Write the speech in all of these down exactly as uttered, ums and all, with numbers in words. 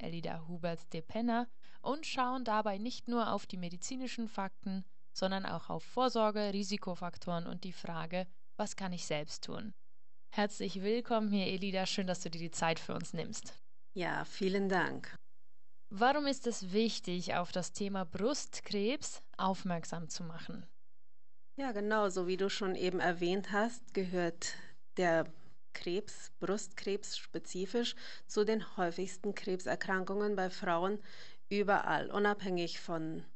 Elida Hubert de Penna und schauen dabei nicht nur auf die medizinischen Fakten, sondern auch auf Vorsorge, Risikofaktoren und die Frage, was kann ich selbst tun? Herzlich willkommen hier, Elida. Schön, dass du dir die Zeit für uns nimmst. Ja, vielen Dank. Warum ist es wichtig, auf das Thema Brustkrebs aufmerksam zu machen? Ja, genau, so wie du schon eben erwähnt hast, gehört der Krebs, Brustkrebs spezifisch, zu den häufigsten Krebserkrankungen bei Frauen überall, unabhängig von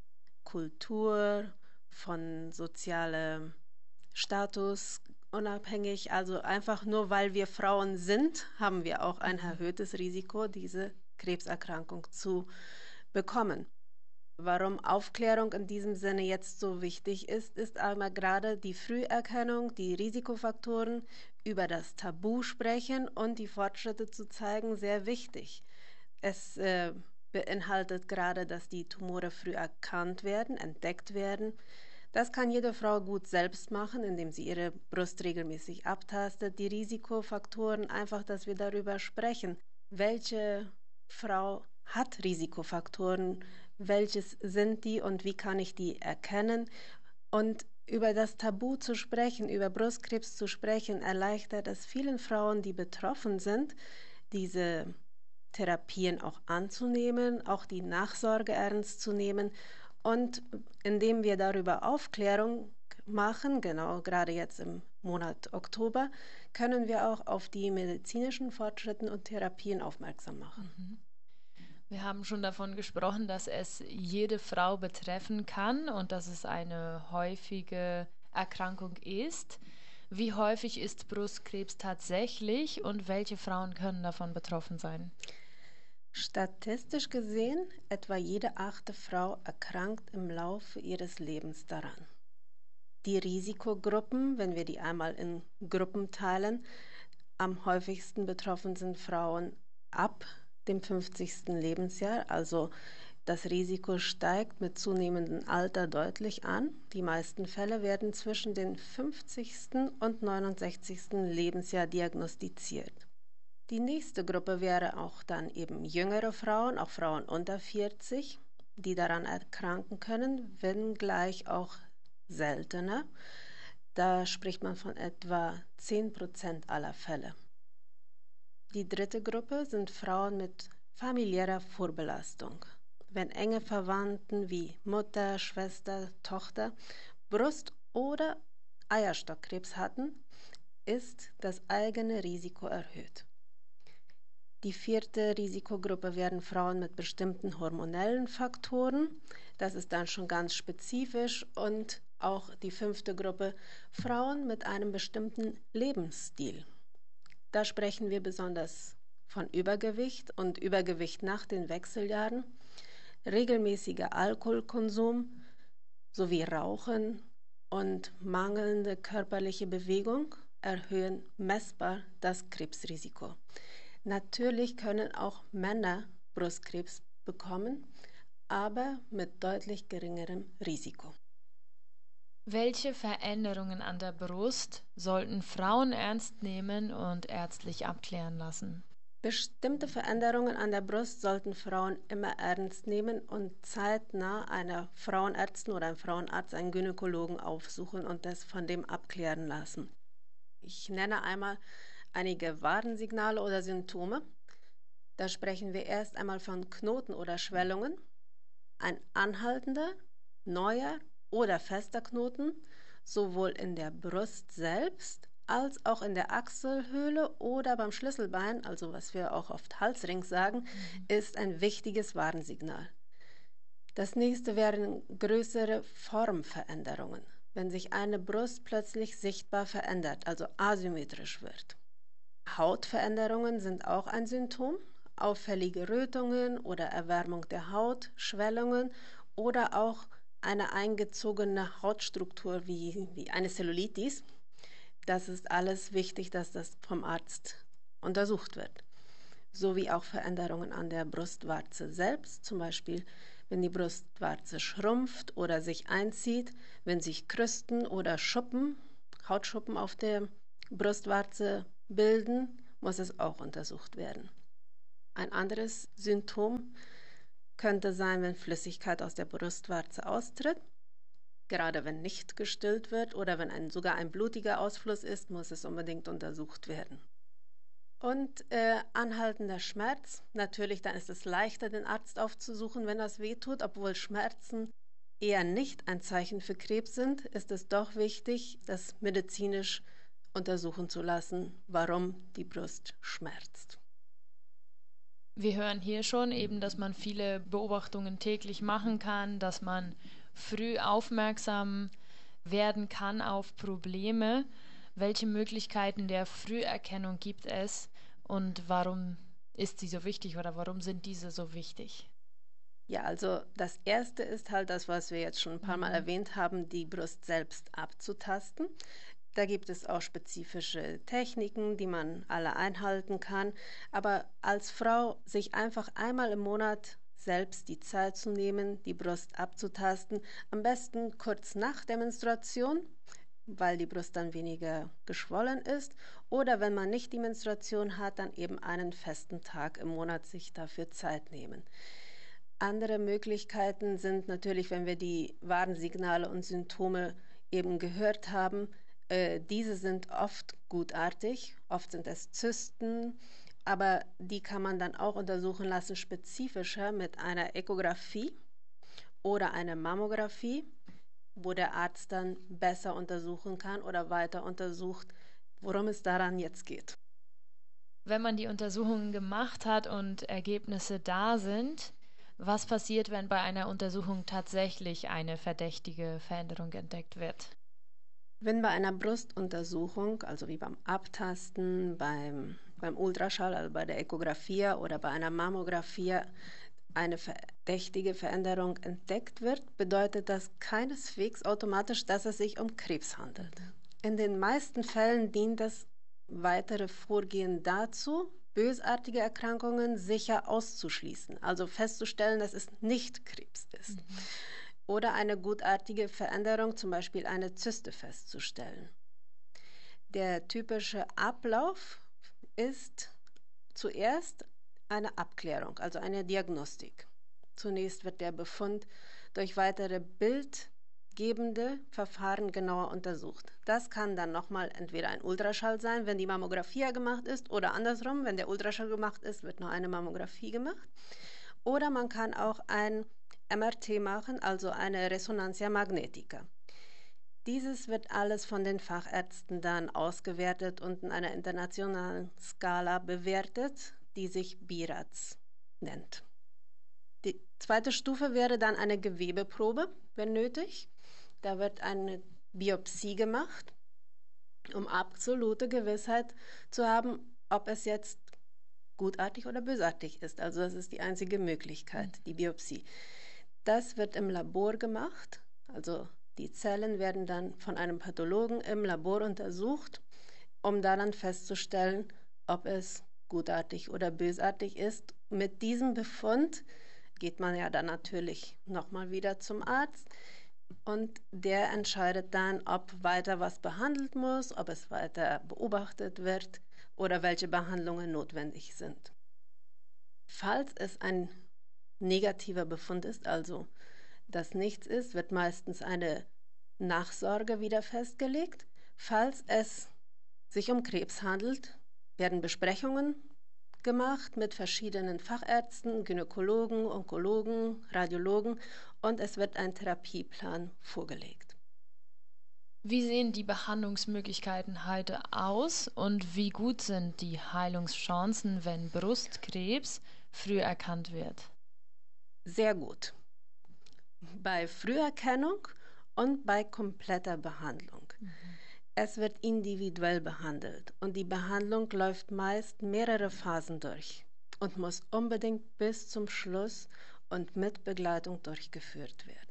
Kultur, von sozialem Status, unabhängig. Also einfach nur, weil wir Frauen sind, haben wir auch ein erhöhtes Risiko, diese Krebserkrankung zu bekommen. Warum Aufklärung in diesem Sinne jetzt so wichtig ist, ist einmal gerade die Früherkennung, die Risikofaktoren, über das Tabu sprechen und die Fortschritte zu zeigen, sehr wichtig. Es äh, beinhaltet gerade, dass die Tumore früh erkannt werden, entdeckt werden. Das kann jede Frau gut selbst machen, indem sie ihre Brust regelmäßig abtastet. Die Risikofaktoren, einfach, dass wir darüber sprechen. Welche Frau hat Risikofaktoren? Welches sind die und wie kann ich die erkennen? Und über das Tabu zu sprechen, über Brustkrebs zu sprechen, erleichtert es vielen Frauen, die betroffen sind, diese Therapien auch anzunehmen, auch die Nachsorge ernst zu nehmen. Und indem wir darüber Aufklärung machen, genau gerade jetzt im Monat Oktober, können wir auch auf die medizinischen Fortschritte und Therapien aufmerksam machen. Mhm. Wir haben schon davon gesprochen, dass es jede Frau betreffen kann und dass es eine häufige Erkrankung ist. Wie häufig ist Brustkrebs tatsächlich und welche Frauen können davon betroffen sein? Statistisch gesehen, etwa jede achte Frau erkrankt im Laufe ihres Lebens daran. Die Risikogruppen, wenn wir die einmal in Gruppen teilen, am häufigsten betroffen sind Frauen ab dem fünfzigsten Lebensjahr, also das Risiko steigt mit zunehmendem Alter deutlich an. Die meisten Fälle werden zwischen dem fünfzigsten und neunundsechzigsten Lebensjahr diagnostiziert. Die nächste Gruppe wäre auch dann eben jüngere Frauen, auch Frauen unter vierzig, die daran erkranken können, wenngleich auch seltener. Da spricht man von etwa zehn Prozent aller Fälle. Die dritte Gruppe sind Frauen mit familiärer Vorbelastung. Wenn enge Verwandten wie Mutter, Schwester, Tochter Brust- oder Eierstockkrebs hatten, ist das eigene Risiko erhöht. Die vierte Risikogruppe wären Frauen mit bestimmten hormonellen Faktoren. Das ist dann schon ganz spezifisch. Und auch die fünfte Gruppe Frauen mit einem bestimmten Lebensstil. Da sprechen wir besonders von Übergewicht und Übergewicht nach den Wechseljahren, regelmäßiger Alkoholkonsum sowie Rauchen und mangelnde körperliche Bewegung erhöhen messbar das Krebsrisiko. Natürlich können auch Männer Brustkrebs bekommen, aber mit deutlich geringerem Risiko. Welche Veränderungen an der Brust sollten Frauen ernst nehmen und ärztlich abklären lassen? Bestimmte Veränderungen an der Brust sollten Frauen immer ernst nehmen und zeitnah einer Frauenärztin oder einem Frauenarzt, einen Gynäkologen aufsuchen und das von dem abklären lassen. Ich nenne einmal einige Warnsignale oder Symptome. Da sprechen wir erst einmal von Knoten oder Schwellungen. Ein anhaltender, neuer oder fester Knoten, sowohl in der Brust selbst als auch in der Achselhöhle oder beim Schlüsselbein, also was wir auch oft Halsring sagen, mhm. ist ein wichtiges Warnsignal. Das nächste wären größere Formveränderungen, wenn sich eine Brust plötzlich sichtbar verändert, also asymmetrisch wird. Hautveränderungen sind auch ein Symptom. Auffällige Rötungen oder Erwärmung der Haut, Schwellungen oder auch eine eingezogene Hautstruktur wie, wie eine Zellulitis. Das ist alles wichtig, dass das vom Arzt untersucht wird. Sowie auch Veränderungen an der Brustwarze selbst, zum Beispiel wenn die Brustwarze schrumpft oder sich einzieht, wenn sich Krüsten oder Schuppen, Hautschuppen auf der Brustwarze bilden, muss es auch untersucht werden. Ein anderes Symptom könnte sein, wenn Flüssigkeit aus der Brustwarze austritt. Gerade wenn nicht gestillt wird oder wenn ein, sogar ein blutiger Ausfluss ist, muss es unbedingt untersucht werden. Und äh, anhaltender Schmerz. Natürlich, dann ist es leichter, den Arzt aufzusuchen, wenn das wehtut. Obwohl Schmerzen eher nicht ein Zeichen für Krebs sind, ist es doch wichtig, das medizinisch untersuchen zu lassen, warum die Brust schmerzt. Wir hören hier schon eben, dass man viele Beobachtungen täglich machen kann, dass man früh aufmerksam werden kann auf Probleme. Welche Möglichkeiten der Früherkennung gibt es und warum ist sie so wichtig oder warum sind diese so wichtig? Ja, also das Erste ist halt das, was wir jetzt schon ein paar Mal Mhm. erwähnt haben, die Brust selbst abzutasten. Da gibt es auch spezifische Techniken, die man alle einhalten kann. Aber als Frau sich einfach einmal im Monat selbst die Zeit zu nehmen, die Brust abzutasten, am besten kurz nach der Menstruation, weil die Brust dann weniger geschwollen ist. Oder wenn man nicht die Menstruation hat, dann eben einen festen Tag im Monat sich dafür Zeit nehmen. Andere Möglichkeiten sind natürlich, wenn wir die Warnsignale und Symptome eben gehört haben, äh, diese sind oft gutartig, oft sind es Zysten, aber die kann man dann auch untersuchen lassen, spezifischer mit einer Ekographie oder einer Mammographie, wo der Arzt dann besser untersuchen kann oder weiter untersucht, worum es daran jetzt geht. Wenn man die Untersuchungen gemacht hat und Ergebnisse da sind, was passiert, wenn bei einer Untersuchung tatsächlich eine verdächtige Veränderung entdeckt wird? Wenn bei einer Brustuntersuchung, also wie beim Abtasten, beim, beim Ultraschall, also bei der Ekographie oder bei einer Mammographie, eine verdächtige Veränderung entdeckt wird, bedeutet das keineswegs automatisch, dass es sich um Krebs handelt. In den meisten Fällen dient das weitere Vorgehen dazu, bösartige Erkrankungen sicher auszuschließen, also festzustellen, dass es nicht Krebs ist. Mhm. Oder eine gutartige Veränderung, zum Beispiel eine Zyste, festzustellen. Der typische Ablauf ist zuerst eine Abklärung, also eine Diagnostik. Zunächst wird der Befund durch weitere bildgebende Verfahren genauer untersucht. Das kann dann nochmal entweder ein Ultraschall sein, wenn die Mammographie gemacht ist, oder andersrum, wenn der Ultraschall gemacht ist, wird noch eine Mammographie gemacht. Oder man kann auch ein M R T machen, also eine Resonantia magnetica. Dieses wird alles von den Fachärzten dann ausgewertet und in einer internationalen Skala bewertet, die sich B I R A Z nennt. Die zweite Stufe wäre dann eine Gewebeprobe, wenn nötig. Da wird eine Biopsie gemacht, um absolute Gewissheit zu haben, ob es jetzt gutartig oder bösartig ist. Also das ist die einzige Möglichkeit, die Biopsie. Das wird im Labor gemacht, also die Zellen werden dann von einem Pathologen im Labor untersucht, um daran festzustellen, ob es gutartig oder bösartig ist. Mit diesem Befund geht man ja dann natürlich nochmal wieder zum Arzt und der entscheidet dann, ob weiter was behandelt muss, ob es weiter beobachtet wird oder welche Behandlungen notwendig sind. Falls es ein negativer Befund ist, also dass nichts ist, wird meistens eine Nachsorge wieder festgelegt. Falls es sich um Krebs handelt, werden Besprechungen gemacht mit verschiedenen Fachärzten, Gynäkologen, Onkologen, Radiologen und es wird ein Therapieplan vorgelegt. Wie sehen die Behandlungsmöglichkeiten heute aus und wie gut sind die Heilungschancen, wenn Brustkrebs früh erkannt wird? Sehr gut. Bei Früherkennung und bei kompletter Behandlung. Mhm. Es wird individuell behandelt und die Behandlung läuft meist mehrere Phasen durch und muss unbedingt bis zum Schluss und mit Begleitung durchgeführt werden.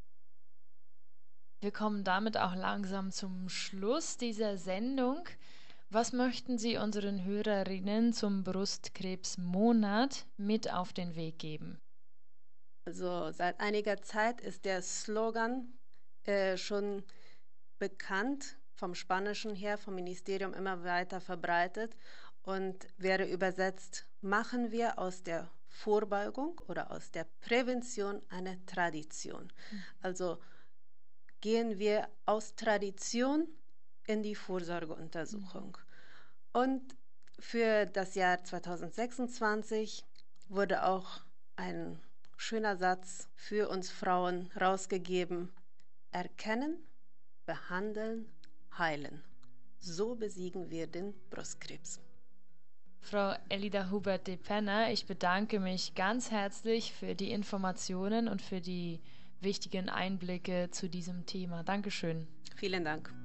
Wir kommen damit auch langsam zum Schluss dieser Sendung. Was möchten Sie unseren Hörerinnen zum Brustkrebsmonat mit auf den Weg geben? Also seit einiger Zeit ist der Slogan äh, schon bekannt, vom Spanischen her, vom Ministerium immer weiter verbreitet und wäre übersetzt machen wir aus der Vorbeugung oder aus der Prävention eine Tradition. Mhm. Also gehen wir aus Tradition in die Vorsorgeuntersuchung. Mhm. Und für das Jahr zweitausendsechsundzwanzig wurde auch ein schöner Satz für uns Frauen rausgegeben: Erkennen, behandeln, heilen. So besiegen wir den Brustkrebs. Frau Elida Hubert de Penna, ich bedanke mich ganz herzlich für die Informationen und für die wichtigen Einblicke zu diesem Thema. Dankeschön. Vielen Dank.